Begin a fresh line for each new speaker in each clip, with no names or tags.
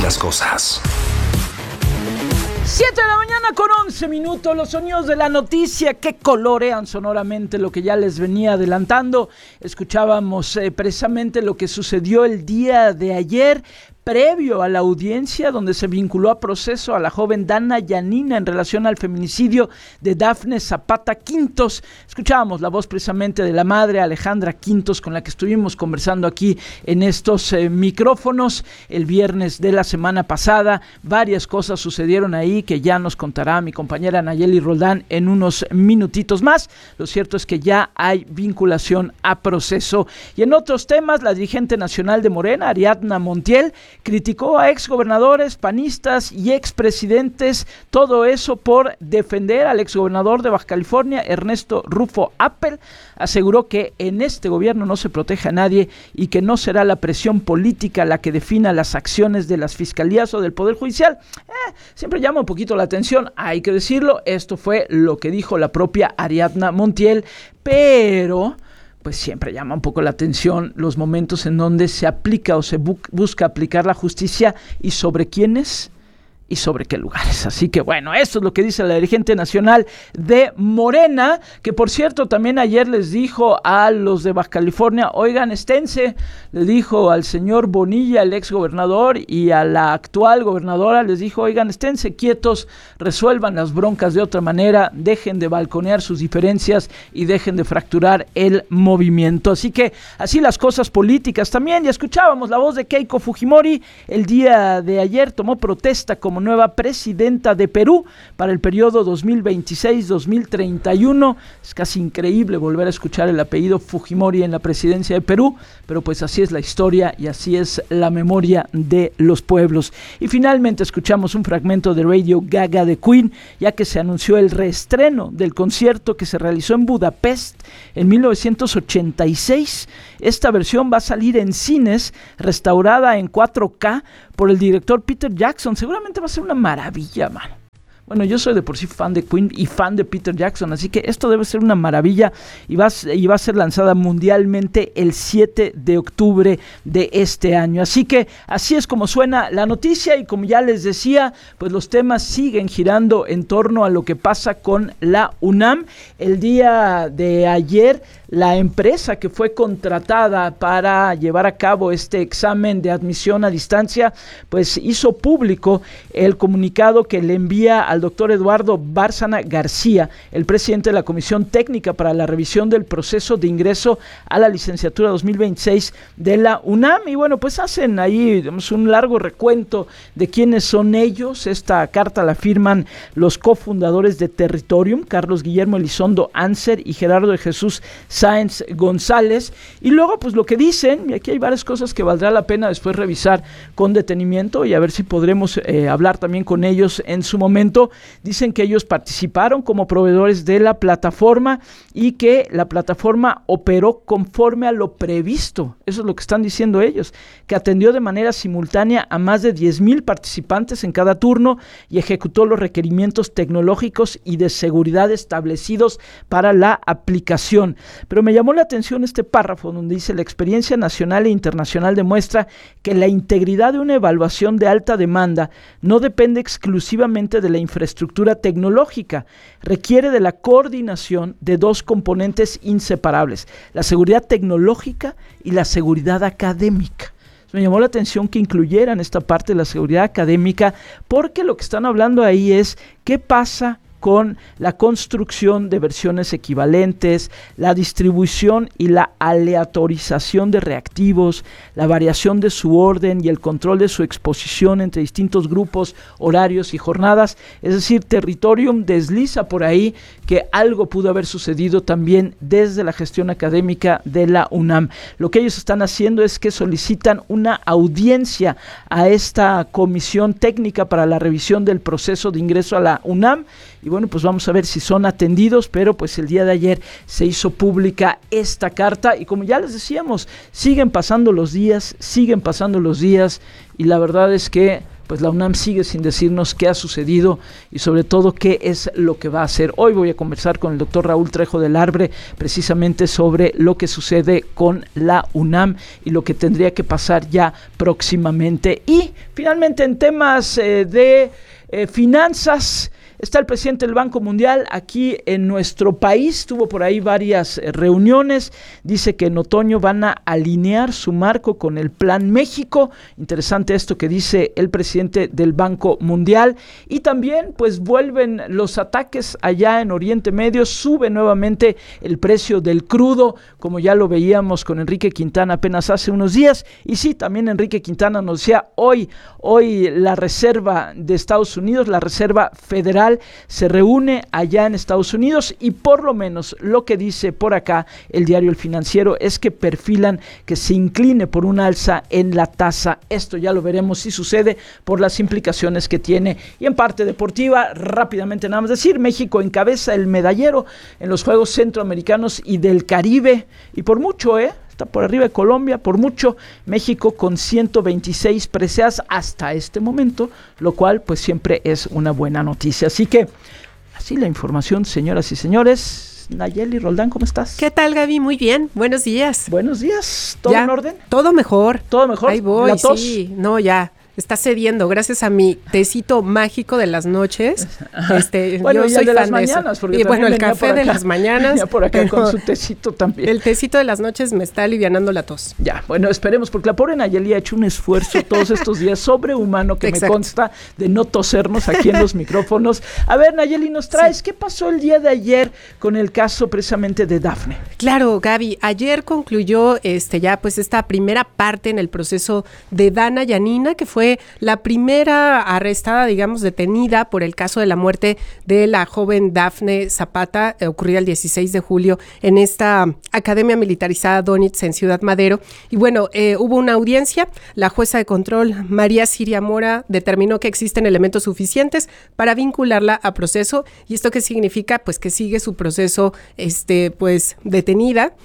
las cosas.
7 de la mañana con 11 minutos, los sonidos de la noticia que colorean sonoramente lo que ya les venía adelantando. Escuchábamos precisamente lo que sucedió el día de ayer, previo a la audiencia donde se vinculó a proceso a la joven Dana Yanina en relación al feminicidio de Dafne Zapata Quintos. Escuchábamos la voz precisamente de la madre Alejandra Quintos, con la que estuvimos conversando aquí en estos micrófonos el viernes de la semana pasada. Varias cosas sucedieron ahí que ya nos contará mi compañera Nayeli Roldán en unos minutitos más. Lo cierto es que ya hay vinculación a proceso. Y en otros temas, la dirigente nacional de Morena, Ariadna Montiel, criticó a exgobernadores, panistas y expresidentes, todo eso por defender al exgobernador de Baja California, Ernesto Rufo Appel. Aseguró que en este gobierno no se protege a nadie y que no será la presión política la que defina las acciones de las fiscalías o del Poder Judicial. Siempre llama un poquito la atención, hay que decirlo, esto fue lo que dijo la propia Ariadna Montiel, pero pues siempre llama un poco la atención los momentos en donde se aplica o se busca aplicar la justicia y sobre quiénes y sobre qué lugares. Así que bueno, esto es lo que dice la dirigente nacional de Morena, que por cierto también ayer les dijo a los de Baja California, oigan, esténse, le dijo al señor Bonilla, el ex gobernador, y a la actual gobernadora, les dijo, oigan, esténse quietos, resuelvan las broncas de otra manera, dejen de balconear sus diferencias y dejen de fracturar el movimiento. Así que así las cosas políticas también. Ya escuchábamos la voz de Keiko Fujimori, el día de ayer tomó protesta como nueva presidenta de Perú para el periodo 2026-2031. Es casi increíble volver a escuchar el apellido Fujimori en la presidencia de Perú, pero pues así es la historia y así es la memoria de los pueblos. Y finalmente escuchamos un fragmento de Radio Gaga de Queen, ya que se anunció el reestreno del concierto que se realizó en Budapest en 1986. Esta versión va a salir en cines, restaurada en 4K por el director Peter Jackson. Seguramente va a ser una maravilla, mano. Bueno, yo soy de por sí fan de Queen y fan de Peter Jackson, así que esto debe ser una maravilla y va a ser lanzada mundialmente el 7 de octubre de este año. Así que así es como suena la noticia y como ya les decía, pues los temas siguen girando en torno a lo que pasa con la UNAM. El día de ayer, la empresa que fue contratada para llevar a cabo este examen de admisión a distancia, pues hizo público el comunicado que le envía al doctor Eduardo Bárcena García, el presidente de la Comisión Técnica para la Revisión del Proceso de Ingreso a la Licenciatura 2026 de la UNAM. Y bueno, pues hacen ahí, digamos, un largo recuento de quiénes son ellos. Esta carta la firman los cofundadores de Territorium, Carlos Guillermo Elizondo Anser y Gerardo de Jesús Sáenz González. Y luego pues lo que dicen, y aquí hay varias cosas que valdrá la pena después revisar con detenimiento y a ver si podremos hablar también con ellos en su momento. Dicen que ellos participaron como proveedores de la plataforma y que la plataforma operó conforme a lo previsto. Eso es lo que están diciendo ellos, que atendió de manera simultánea a más de 10,000 participantes en cada turno y ejecutó los requerimientos tecnológicos y de seguridad establecidos para la aplicación. Pero me llamó la atención este párrafo donde dice: la experiencia nacional e internacional demuestra que la integridad de una evaluación de alta demanda no depende exclusivamente de la infraestructura tecnológica, requiere de la coordinación de dos componentes inseparables: la seguridad tecnológica y la seguridad académica. Me llamó la atención que incluyeran esta parte de la seguridad académica, porque lo que están hablando ahí es qué pasa con la construcción de versiones equivalentes, la distribución y la aleatorización de reactivos, la variación de su orden y el control de su exposición entre distintos grupos, horarios y jornadas. Es decir, Territorium desliza por ahí que algo pudo haber sucedido también desde la gestión académica de la UNAM. Lo que ellos están haciendo es que solicitan una audiencia a esta comisión técnica para la revisión del proceso de ingreso a la UNAM. Y bueno, pues vamos a ver si son atendidos, pero pues el día de ayer se hizo pública esta carta y como ya les decíamos, siguen pasando los días y la verdad es que pues la UNAM sigue sin decirnos qué ha sucedido y sobre todo qué es lo que va a hacer. Hoy voy a conversar con el doctor Raúl Trejo del Arbre precisamente sobre lo que sucede con la UNAM y lo que tendría que pasar ya próximamente. Y finalmente en temas de finanzas, está el presidente del Banco Mundial aquí en nuestro país, tuvo por ahí varias reuniones, dice que en otoño van a alinear su marco con el Plan México. Interesante esto que dice el presidente del Banco Mundial. Y también pues vuelven los ataques allá en Oriente Medio, sube nuevamente el precio del crudo, como ya lo veíamos con Enrique Quintana apenas hace unos días. Y sí, también Enrique Quintana nos decía hoy la Reserva de Estados Unidos, la Reserva Federal, se reúne allá en Estados Unidos y por lo menos lo que dice por acá el diario El Financiero es que perfilan que se incline por un alza en la tasa. Esto ya lo veremos si sucede por las implicaciones que tiene. Y en parte deportiva, rápidamente nada más decir, México encabeza el medallero en los Juegos Centroamericanos y del Caribe y por mucho, está por arriba de Colombia, por mucho. México con 126 preseas hasta este momento, lo cual pues siempre es una buena noticia. Así que, así la información, señoras y señores. Nayeli Roldán, ¿cómo estás?
¿Qué tal, Gaby? Muy bien, buenos días.
Buenos días, ¿todo en orden?
Todo mejor.
¿Todo mejor?
Ahí voy,
¿La tos?
sí, no, ya. Está cediendo gracias a mi tecito mágico de las noches.
Bueno,
yo soy
de
fan
las mañanas, porque
y bueno, el café de las mañanas.
Ya por acá con su tecito también.
El tecito de las noches me está alivianando la tos.
Ya, bueno, esperemos, porque la pobre Nayeli ha hecho un esfuerzo todos estos días sobrehumano que me consta de no tosernos aquí en los micrófonos. A ver, Nayeli, nos traes, ¿qué pasó el día de ayer con el caso precisamente de Dafne?
Claro, Gaby, ayer concluyó ya pues esta primera parte en el proceso de Dana Yanina, que fue la primera arrestada, digamos, detenida por el caso de la muerte de la joven Dafne Zapata, ocurrida el 16 de julio en esta Academia Militarizada Donitz en Ciudad Madero. Y bueno, hubo una audiencia, la jueza de control María Siria Mora determinó que existen elementos suficientes para vincularla a proceso. ¿Y esto qué significa? Pues que sigue su proceso pues detenida.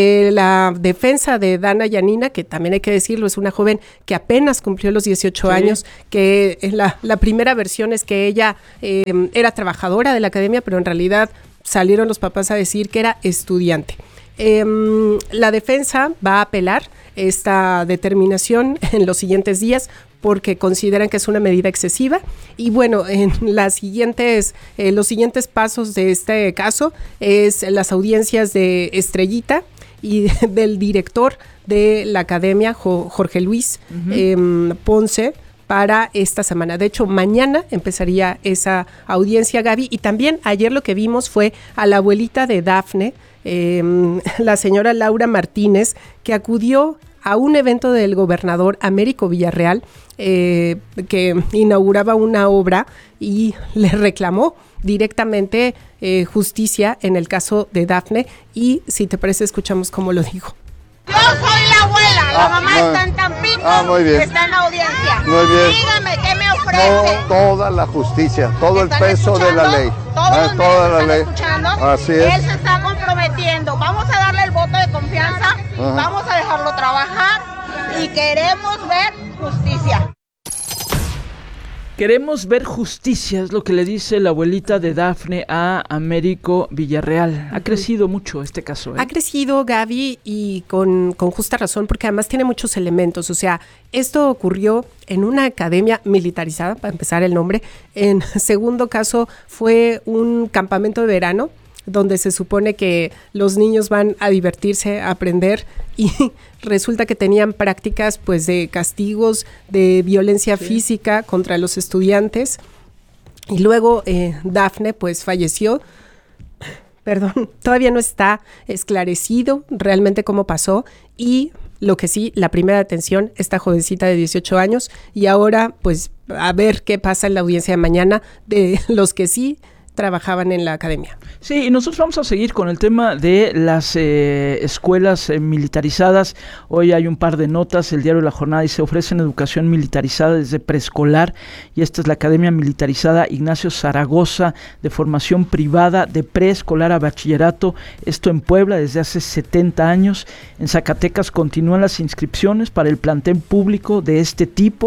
La defensa de Dana Yanina, que también hay que decirlo, es una joven que apenas cumplió los 18 años, que la primera versión es que ella era trabajadora de la academia, pero en realidad salieron los papás a decir que era estudiante. La defensa va a apelar esta determinación en los siguientes días porque consideran que es una medida excesiva. Y bueno, en los siguientes pasos de este caso es las audiencias de Estrellita y del director de la academia, Jorge Luis Ponce, para esta semana. De hecho, mañana empezaría esa audiencia, Gaby. Y también ayer lo que vimos fue a la abuelita de Dafne, la señora Laura Martínez, que acudió a un evento del gobernador Américo Villarreal, que inauguraba una obra y le reclamó directamente justicia en el caso de Dafne. Y si te parece, escuchamos cómo lo dijo.
Yo soy la abuela, la mamá está en Tampico,
muy bien.
Está en audiencia.
Muy bien.
Dígame, ¿qué me ofrece?
Toda la justicia, todo el peso de la ley.
Toda la ley. Escuchando.
Así es.
Él se está comprometiendo. Vamos a darle el voto de confianza, vamos a dejarlo trabajar y queremos ver justicia.
Queremos ver justicia, es lo que le dice la abuelita de Dafne a Américo Villarreal. Ha crecido mucho este caso.
Ha crecido, Gaby, y con justa razón, porque además tiene muchos elementos. O sea, esto ocurrió en una academia militarizada, para empezar el nombre. En segundo caso, fue un campamento de verano, donde se supone que los niños van a divertirse, a aprender, y resulta que tenían prácticas pues de castigos, de violencia física contra los estudiantes. Y luego Dafne pues falleció. Todavía no está esclarecido realmente cómo pasó. Y lo que sí, la primera detención, esta jovencita de 18 años, y ahora pues a ver qué pasa en la audiencia de mañana de los que sí trabajaban en la academia.
Sí, y nosotros vamos a seguir con el tema de las escuelas militarizadas. Hoy hay un par de notas, el diario La Jornada dice: ofrecen educación militarizada desde preescolar, y esta es la Academia Militarizada Ignacio Zaragoza, de formación privada de preescolar a bachillerato, esto en Puebla desde hace 70 años. En Zacatecas continúan las inscripciones para el plantel público de este tipo,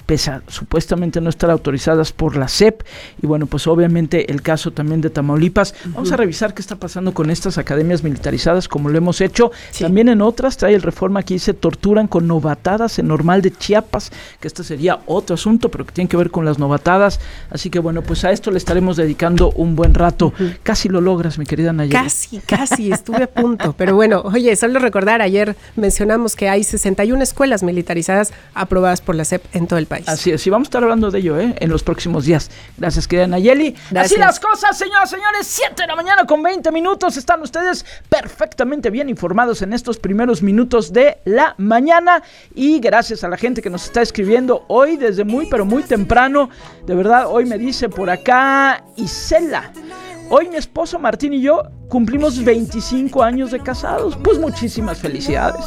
pese a supuestamente no estar autorizadas por la SEP. Y bueno, pues obviamente el caso también de Tamaulipas. Vamos a revisar qué está pasando con estas academias militarizadas, como lo hemos hecho. Sí. También en otras trae el Reforma que dice torturan con novatadas en Normal de Chiapas, que este sería otro asunto, pero que tiene que ver con las novatadas. Así que bueno, pues a esto le estaremos dedicando un buen rato. Casi lo logras, mi querida Nayeli.
Casi, estuve a punto. Pero bueno, oye, solo recordar, ayer mencionamos que hay 61 escuelas militarizadas aprobadas por la SEP en todo el país.
Así es, y vamos a estar hablando de ello en los próximos días. Gracias, querida Nayeli. Gracias. Así las cosas, señoras y señores, 7 de la mañana con 20 minutos. Están ustedes perfectamente bien informados en estos primeros minutos de la mañana. Y gracias a la gente que nos está escribiendo hoy desde muy, pero muy temprano. De verdad, hoy me dice por acá Isela: hoy mi esposo Martín y yo cumplimos 25 años de casados. Pues muchísimas felicidades.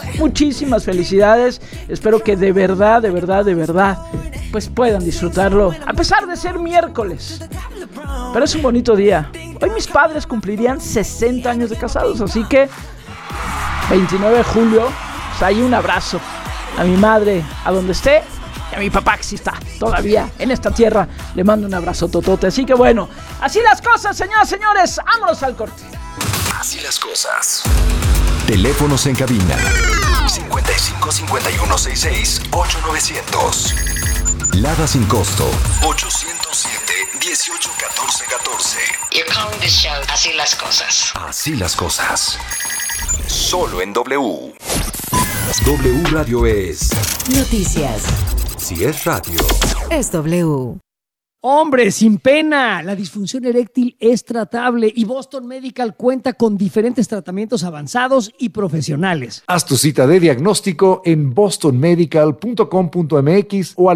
Espero que de verdad, pues puedan disfrutarlo, a pesar de ser miércoles. Pero es un bonito día. Hoy mis padres cumplirían 60 años de casados, así que 29 de julio, pues ahí un abrazo a mi madre, a donde esté, y a mi papá, que sí está todavía en esta tierra. Le mando un abrazo totote. Así que bueno, así las cosas, señoras y señores. Vámonos al corte.
Así las cosas. Teléfonos en cabina 55 51 66 8900. Lada sin costo 807 18 14 14.
You're calling this show Así las cosas.
Así las cosas. Solo en W. W Radio es
noticias.
Si es radio,
es W.
Hombre, sin pena, la disfunción eréctil es tratable y Boston Medical cuenta con diferentes tratamientos avanzados y profesionales.
Haz tu cita de diagnóstico en bostonmedical.com.mx o al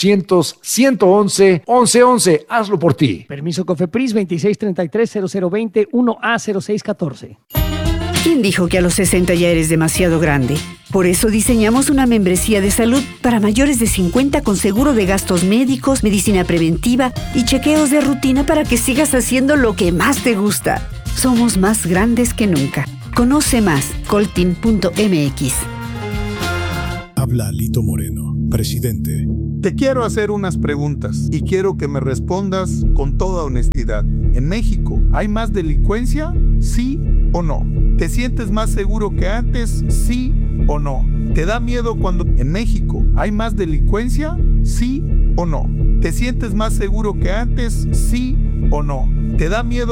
800-111-1111. Hazlo por ti.
Permiso COFEPRIS 2633-0020 1A0614.
¿Quién dijo que a los 60 ya eres demasiado grande? Por eso diseñamos una membresía de salud para mayores de 50 con seguro de gastos médicos, medicina preventiva y chequeos de rutina para que sigas haciendo lo que más te gusta. Somos más grandes que nunca. Conoce más, coltin.mx.
Habla Lito Moreno, presidente. Te quiero hacer unas preguntas y quiero que me respondas con toda honestidad. ¿En México hay más delincuencia? ¿Sí o no? ¿Te sientes más seguro que antes? ¿Sí o no? ¿Te da miedo cuando en México hay más delincuencia? ¿Sí o no? ¿Te sientes más seguro que antes? ¿Sí o no? ¿Te da miedo